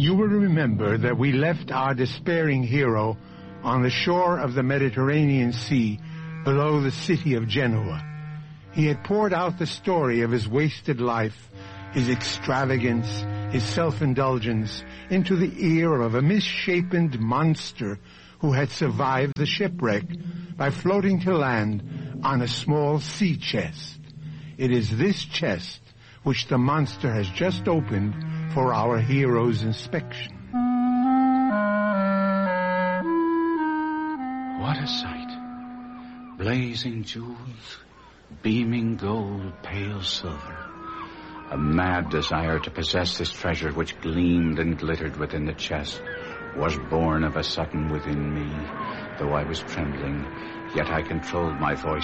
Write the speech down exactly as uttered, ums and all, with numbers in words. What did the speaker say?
You will remember that we left our despairing hero on the shore of the Mediterranean Sea below the city of Genoa. He had poured out the story of his wasted life, his extravagance, his self-indulgence, into the ear of a misshapen monster who had survived the shipwreck by floating to land on a small sea chest. It is this chest which the monster has just opened for our hero's inspection. What a sight. Blazing jewels, beaming gold, pale silver. A mad desire to possess this treasure which gleamed and glittered within the chest was born of a sudden within me. Though I was trembling, yet I controlled my voice